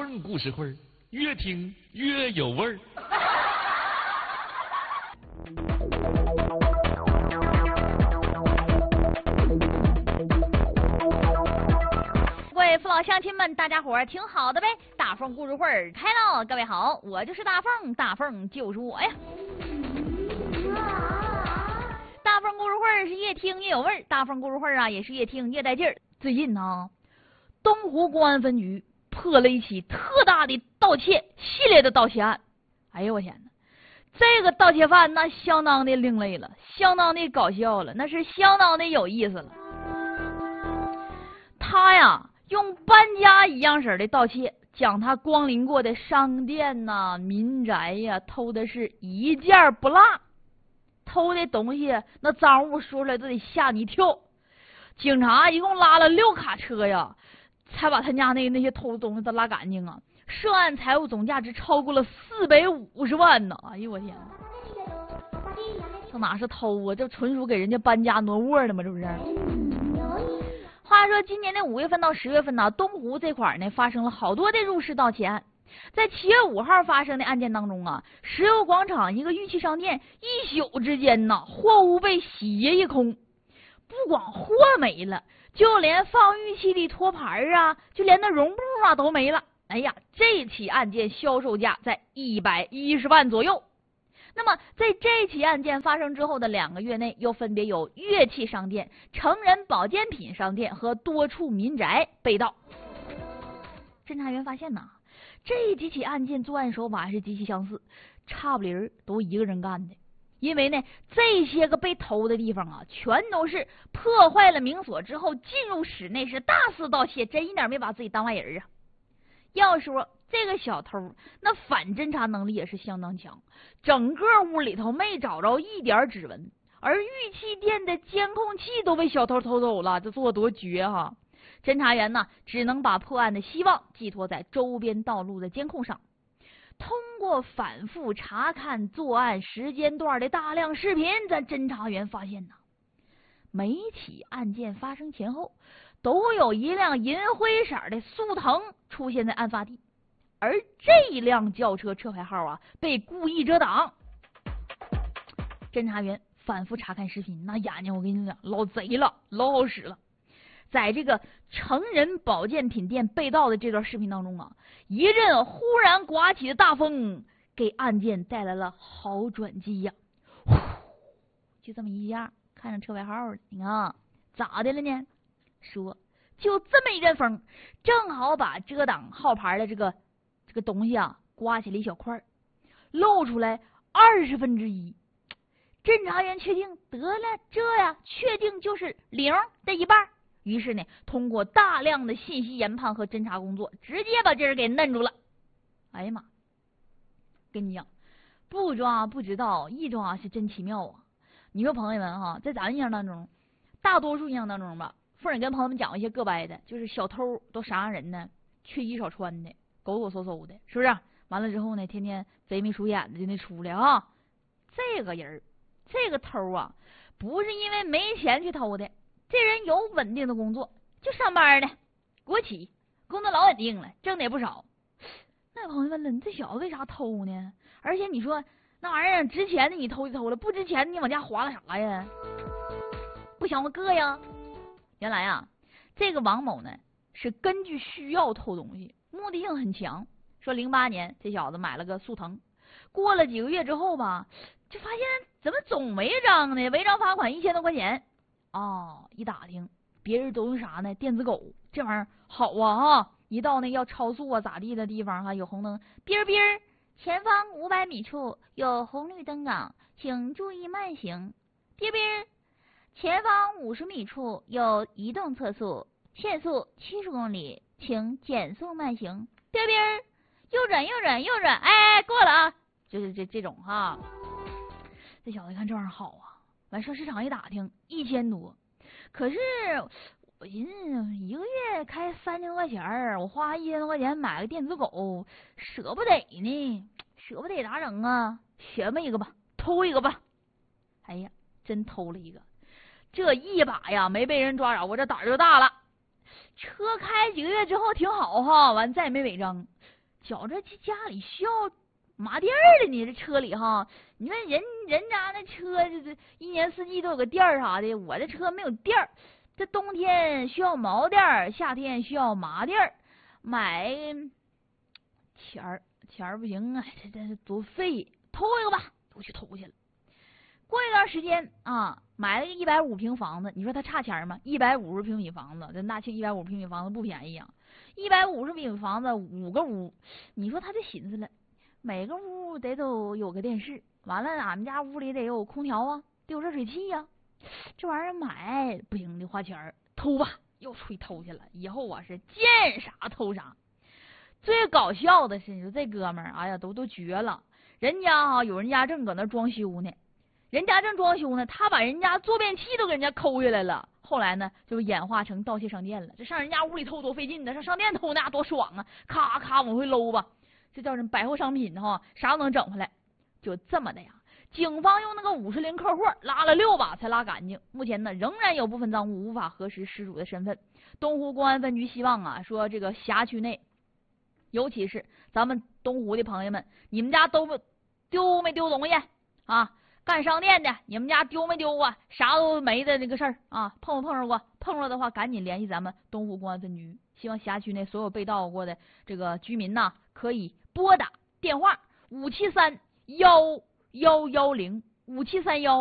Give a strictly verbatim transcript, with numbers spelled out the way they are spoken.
凤故事会，越听越有味儿。 各位父老乡亲们，大家伙儿挺好的呗！大凤故事会开了，各位好，我就是大凤，大凤就是我呀。大凤故事会是越听越有味儿，大凤故事会啊也是越听越带劲儿。最近呢，东湖公安分局破了一起特大的盗窃系列的盗窃案。哎呦我天哪，这个盗窃犯那相当的另类了，相当的搞笑了，那是相当的有意思了。他呀用搬家一样式的盗窃，将他光临过的商店呐、啊、民宅呀、啊、偷的是一件不落。偷的东西那赃物说出来都得吓你一跳。警察一共拉了六卡车呀，才把他家那那些偷的东西都拉干净啊。涉案财物总价值超过了四百五十万呢！哎呦我天哪，这哪是偷啊，这纯属给人家搬家挪窝的嘛，这不是？话说今年的五月份到十月份呢，东湖这块呢发生了好多的入室盗窃案。在七月五号发生的案件当中啊，石油广场一个玉器商店一宿之间呢，货物被洗劫一空。不光货没了，就连放玉器的托盘啊，就连那绒布啊都没了。哎呀，这起案件销售价在一百一十万左右。那么在这起案件发生之后的两个月内，又分别有乐器商店、成人保健品商店和多处民宅被盗。侦查员发现呢，这几起案件作案手法还是极其相似，差不离儿都一个人干的。因为呢，这些个被偷的地方啊，全都是破坏了明锁之后进入室内是大肆盗窃，真一点没把自己当外人啊。要说这个小偷那反侦查能力也是相当强，整个屋里头没找着一点指纹，而玉器店的监控器都被小偷偷走了，这做多绝哈！侦查员呢，只能把破案的希望寄托在周边道路的监控上。通过反复查看作案时间段的大量视频，咱侦查员发现呢，每起案件发生前后都有一辆银灰色的速腾出现在案发地，而这辆轿车车牌号啊被故意遮挡。侦查员反复查看视频，那眼睛我跟你讲，老贼了，老好使了。在这个成人保健品店被盗的这段视频当中啊，一阵忽然刮起的大风给案件带来了好转机呀、啊！就这么一下，看上车牌号了，你看咋的了呢？说就这么一阵风，正好把遮挡号牌的这个这个东西啊刮起了一小块，露出来二十分之一。侦查员确定得了，这呀确定就是零的一半。于是呢，通过大量的信息研判和侦查工作，直接把这人给摁住了。哎呀妈！跟你讲，不抓不知道，一抓是真奇妙啊！你说朋友们哈，在咱印象当中，大多数印象当中吧，凤儿跟朋友们讲一些个掰的，就是小偷都啥样人呢？缺衣少穿的，狗狗嗖嗖的，是不是？完了之后呢，天天贼眉鼠眼的就那出来啊。这个人，这个偷啊，不是因为没钱去偷的。这人有稳定的工作，就上班呢，国企，工作老稳定了，挣的也不少。那朋友问了，你这小子为啥偷呢？而且你说那玩意儿值钱的你偷就偷了，不值钱的你往家划拉啥呀？不想我个呀？原来啊，这个王某呢是根据需要偷东西，目的性很强。说零八年这小子买了个速腾，过了几个月之后吧，就发现怎么总违章呢？违章罚款一千多块钱。哦，一打听，别人都用啥呢？电子狗，这玩意儿好啊哈！一到那要超速啊咋地的地方哈，有红灯，哔哔，前方五百米处有红绿灯岗，请注意慢行。哔哔，前方五十米处有移动测速，限速七十公里，请减速慢行。哔哔，右转右转右转，哎，过了啊！就是这这种哈。这小子一看这玩意儿好啊。完上市场一打听，一千多。可是我寻思一个月开三千多块钱，我花一千多块钱买个电子狗，舍不得呢，舍不得咋整啊？学么一个吧，偷一个吧。哎呀，真偷了一个，这一把呀没被人抓着，我这胆儿就大了。车开几个月之后挺好哈，完再也没违章。 觉着这家里需要麻垫儿的，你这车里哈，你说人人家那车这这一年四季都有个垫儿啥的，我这车没有垫儿，这冬天需要毛垫儿，夏天需要麻垫儿，买钱儿钱儿不行啊，这这多费，偷一个吧，我去偷去了。过一段时间啊，买了个一百五平房子，你说他差钱吗？一百五十平米房子，这大庆一百五平米房子不便宜啊！一百五十平米房子五个屋，你说他就寻思了，每个屋得都有个电视，完了俺们家屋里得有空调啊，得有热水器呀、啊。这玩意儿买不行，得花钱，偷吧，又出去偷去了。以后啊是见啥偷啥。最搞笑的是，你说这哥们儿，哎呀，都都绝了。人家哈、啊、有人家正搁那装修呢。人家正装修呢，他把人家坐便器都给人家抠下来了。后来呢，就演化成盗窃商店了。这上人家屋里偷多费劲呢，上商店偷那多爽啊！咔咔往回搂吧，这叫什么百货商品哈，啥都能整回来。就这么的呀，警方用那个五十铃客货拉了六把才拉干净。目前呢，仍然有部分赃物无法核实失主的身份。东湖公安分局希望啊，说这个辖区内，尤其是咱们东湖的朋友们，你们家都丢没丢东西啊？干商店的，你们家丢没丢过？啥都没的那个事儿啊，碰没碰着过？碰着的话，赶紧联系咱们东湖公安分局。希望辖区内所有被盗过的这个居民呐，可以拨打电话五七三幺幺幺零五七三幺